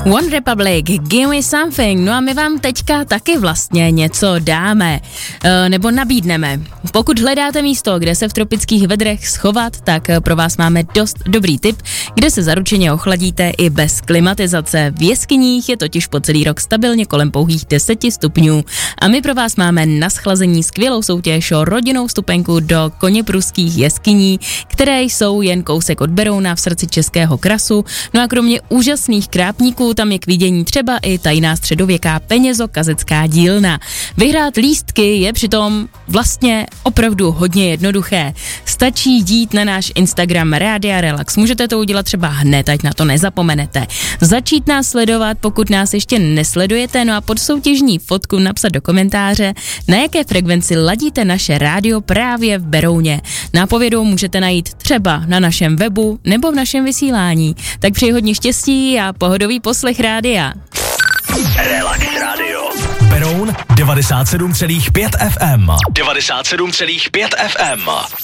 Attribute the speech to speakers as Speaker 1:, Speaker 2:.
Speaker 1: One Republic, Give Me Something, no a my vám teďka taky vlastně něco dáme, nebo nabídneme. Pokud hledáte místo, kde se v tropických vedrech schovat, tak pro vás máme dost dobrý tip, kde se zaručeně ochladíte i bez klimatizace. V jeskyních je totiž po celý rok stabilně kolem pouhých 10 stupňů a my pro vás máme na schlazení skvělou soutěž o rodinnou vstupenku do Koněpruských jeskyní, které jsou jen kousek od Berouna v srdci Českého krasu. No a kromě úžasných krápníků tam je k vidění třeba i tajná středověká penězokazecká dílna. Vyhrát lístky je přitom vlastně opravdu hodně jednoduché. Stačí jít na náš Instagram Rádia Relax. Můžete to udělat třeba hned, ať na to nezapomenete. Začít nás sledovat, pokud nás ještě nesledujete, no a pod soutěžní fotku napsat do komentáře, na jaké frekvenci ladíte naše rádio právě v Berouně. Nápovědu můžete najít třeba na našem webu nebo v našem vysílání. Tak přeji hodně štěstí a pohodový poslech rádia.
Speaker 2: Relax Radio. Beroun 97,5 FM. 97,5 FM.